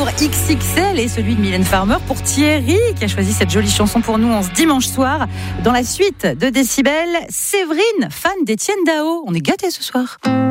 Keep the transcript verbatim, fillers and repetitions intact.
Amour X X L et celui de Mylène Farmer pour Thierry qui a choisi cette jolie chanson pour nous en ce dimanche soir. Dans la suite de Décibel, Séverine, fan d'Étienne Dao. On est gâtés ce soir.